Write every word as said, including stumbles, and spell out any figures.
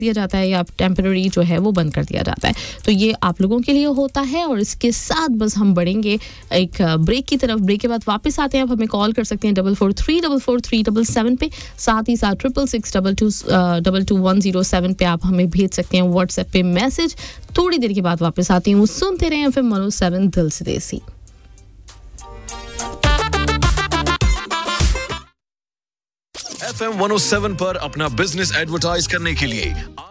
दिया जाता है या टेम्पररी जो है वो बंद कर दिया जाता है. तो ये आप लोगों के लिए होता है. और इसके साथ बस हम बढ़ेंगे एक ब्रेक की तरफ. ब्रेक के बाद वापस आते हैं. आप हमें कॉल कर सकते हैं double four three double four three double seven पे. साथ ही साथ triple six double two double two one zero seven पे आप हमें भेज सकते हैं व्हाट्सएप पे मैसेज. थोड़ी देर के बाद वापस आती हूँ. सुनते रहे F M one O seven दिल से देसी. F M one O seven पर अपना बिजनेस एडवर्टाइज करने के लिए